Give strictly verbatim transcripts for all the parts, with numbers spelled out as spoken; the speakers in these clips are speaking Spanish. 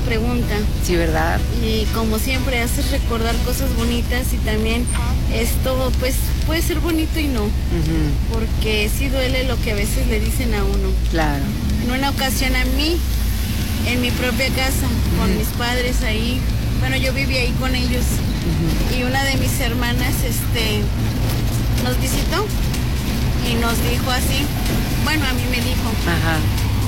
pregunta. Sí, ¿verdad? Y como siempre haces recordar cosas bonitas y también esto pues puede ser bonito y no. Uh-huh. Porque sí duele lo que a veces le dicen a uno. Claro. En una ocasión a mí, en mi propia casa, uh-huh. con mis padres ahí, bueno, yo vivía ahí con ellos. Uh-huh. Y una de mis hermanas este, nos visitó y nos dijo así, bueno, a mí me dijo, ajá.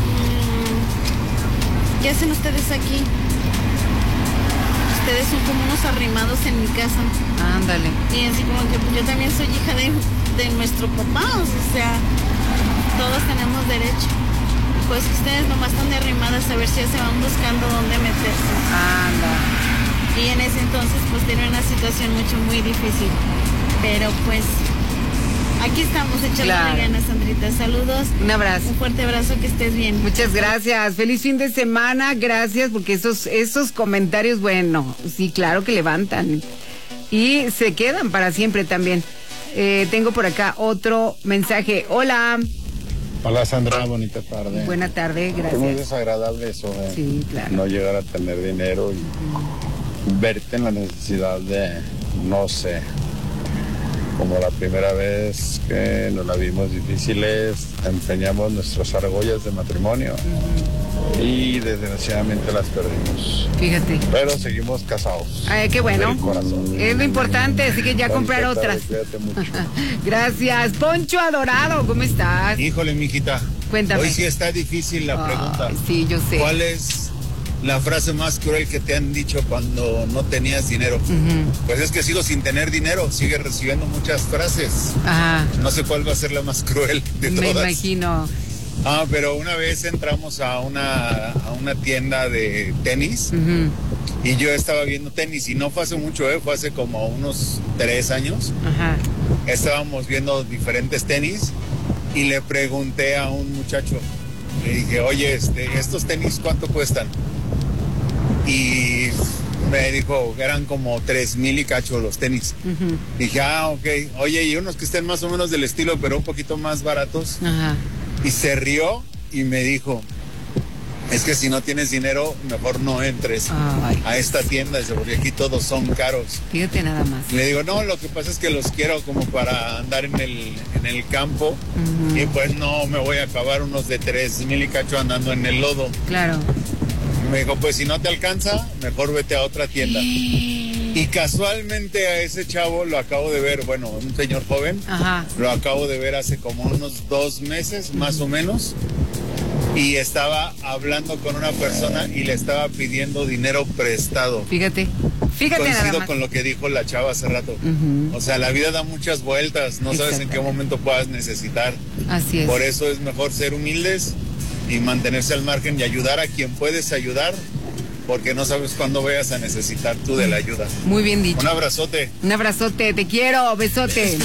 Mmm, ¿qué hacen ustedes aquí? Ustedes son como unos arrimados en mi casa. Ándale. Y así como que pues, yo también soy hija de, de nuestro papá, o sea, todos tenemos derecho. Pues ustedes nomás están de arrimadas a ver si ya se van buscando dónde meterse. Anda. Y en ese entonces pues tenía una situación mucho, muy difícil. Pero pues aquí estamos echando claro. ganas, Sandrita. Saludos. Un abrazo. Un fuerte abrazo, que estés bien. Muchas gracias. Feliz fin de semana. Gracias, porque esos, esos comentarios, bueno, sí, claro que levantan. Y se quedan para siempre también. Eh, tengo por acá otro mensaje. Hola. Hola, Sandra, bonita tarde. Buena tarde, gracias. Es muy desagradable eso de sí, claro. no llegar a tener dinero y uh-huh. verte en la necesidad de, no sé, como la primera vez que nos la vimos difíciles, empeñamos nuestras argollas de matrimonio uh-huh. y desgraciadamente las perdimos. Fíjate. Pero seguimos casados. Ay, qué bueno. Es lo importante, así que ya comprar tarde, otras. Cuídate mucho. Gracias. Poncho Adorado, ¿cómo estás? Híjole, mijita. Cuéntame. Hoy sí está difícil la oh, pregunta. Sí, yo sé. ¿Cuál es la frase más cruel que te han dicho cuando no tenías dinero? Uh-huh. Pues es que sigo sin tener dinero, sigue recibiendo muchas frases. Ajá. No sé cuál va a ser la más cruel de Me todas. Me imagino. Ah, pero una vez entramos a una, a una tienda de tenis uh-huh. y yo estaba viendo tenis y no fue hace mucho, ¿eh? Fue hace como unos tres años. Ajá. Estábamos viendo diferentes tenis y le pregunté a un muchacho, le dije, oye, este, ¿estos tenis cuánto cuestan? Y me dijo, eran como tres mil y cacho los tenis. Uh-huh. Dije, ah, ok. Oye, y unos que estén más o menos del estilo, pero un poquito más baratos. Ajá. Y se rió y me dijo, es que si no tienes dinero, mejor no entres Ay. a esta tienda, porque aquí todos son caros. Fíjate nada más. Le digo, no, lo que pasa es que los quiero como para andar en el, en el campo. Uh-huh. Y pues no me voy a acabar unos de tres mil y cacho andando en el lodo. Claro. Me dijo, pues si no te alcanza, mejor vete a otra tienda. Y casualmente a ese chavo lo acabo de ver, bueno, un señor joven, Ajá. lo acabo de ver hace como unos dos meses, más o menos, y estaba hablando con una persona y le estaba pidiendo dinero prestado. Fíjate, fíjate Coincido nada más. con lo que dijo la chava hace rato. Uh-huh. O sea, la vida da muchas vueltas, no sabes en qué momento puedas necesitar. Así es. Por eso es mejor ser humildes y mantenerse al margen y ayudar a quien puedes ayudar, porque no sabes cuándo vayas a necesitar tú de la ayuda. Muy bien dicho. Un abrazote. Un abrazote, te quiero, besote.